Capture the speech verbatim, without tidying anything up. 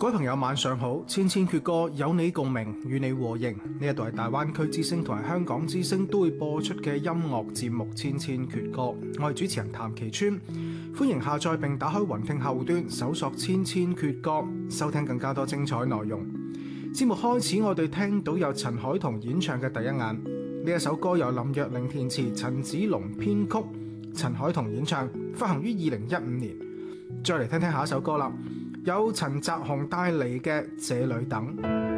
各位朋友晚上好，千千闕歌有你共鳴，與你和應。呢一度係大灣區之聲同埋香港之聲都會播出嘅音樂節目《千千闕歌》，我係主持人譚其川，歡迎下載並打開雲聽後端搜索《千千闕歌》，收聽更加多精彩內容。節目開始，我哋聽到有陳凱彤演唱嘅《第一眼》，呢一首歌由林若寧填詞，陳子龍編曲，陳凱彤演唱，發行於二零一五年。再嚟聽聽下一首歌啦，有陳澤鴻帶嚟嘅《這裏等》。